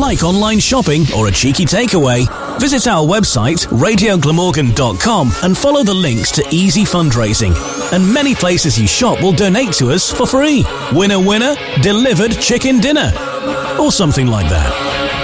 like online shopping or a cheeky takeaway? Visit our website, radioglamorgan.com, and follow the links to easy fundraising. And many places you shop will donate to us for free. Winner, winner, delivered chicken dinner. Or something like that.